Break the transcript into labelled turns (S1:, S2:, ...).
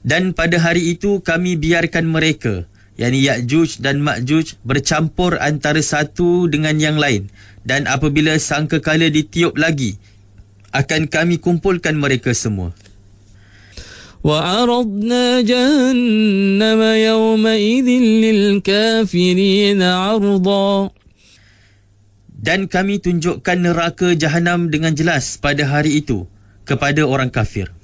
S1: Dan pada hari itu kami biarkan mereka, yakni Ya'juj dan Ma'juj, bercampur antara satu dengan yang lain. Dan apabila sangkakala ditiup lagi, akan kami kumpulkan mereka semua.
S2: وَعَرَضْنَا جَهَنَّمَ يَوْمَئِذٍ لِلْكَافِرِينَ عَرْضًا.
S1: Dan kami tunjukkan neraka Jahanam dengan jelas pada hari itu kepada orang kafir.